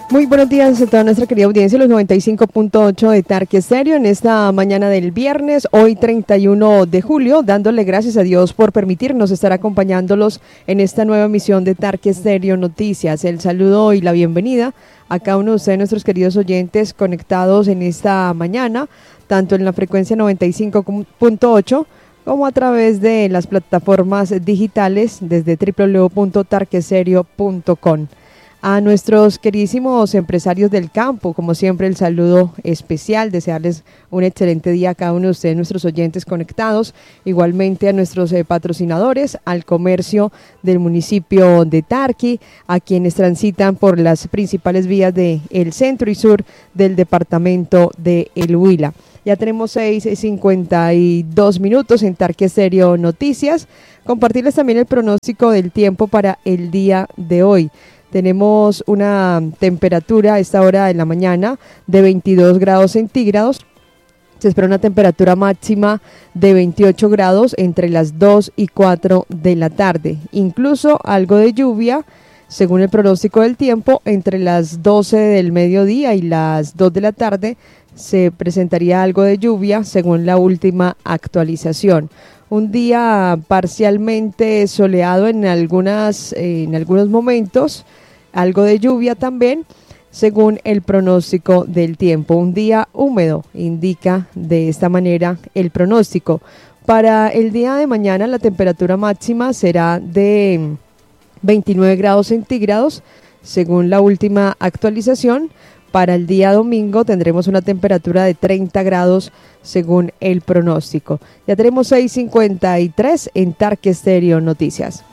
Muy buenos días a toda nuestra querida audiencia, los 95.8 de Tarque Stereo en esta mañana del viernes, hoy 31 de julio, dándole gracias a Dios por permitirnos estar acompañándolos en esta nueva emisión de Tarque Stereo Noticias. El saludo y la bienvenida a cada uno de ustedes, nuestros queridos oyentes conectados en esta mañana, tanto en la frecuencia 95.8 como a través de las plataformas digitales desde www.tarquestereo.com. A nuestros queridísimos empresarios del campo, como siempre el saludo especial, desearles un excelente día a cada uno de ustedes, nuestros oyentes conectados, igualmente a nuestros patrocinadores, al comercio del municipio de Tarqui, a quienes transitan por las principales vías del centro y sur del departamento de El Huila. Ya tenemos 6:52 minutos en Tarque Stereo Noticias. Compartirles también el pronóstico del tiempo para el día de hoy. Tenemos una temperatura a esta hora de la mañana de 22 grados centígrados. Se espera una temperatura máxima de 28 grados entre las 2 y 4 de la tarde. Incluso algo de lluvia, según el pronóstico del tiempo, entre las 12 del mediodía y las 2 de la tarde se presentaría algo de lluvia, según la última actualización. Un día parcialmente soleado en algunos momentos, algo de lluvia también, según el pronóstico del tiempo. Un día húmedo, indica de esta manera el pronóstico. Para el día de mañana la temperatura máxima será de 29 grados centígrados, según la última actualización. Para el día domingo tendremos una temperatura de 30 grados según el pronóstico. Ya tenemos 6:53 en Tarque Stereo Noticias.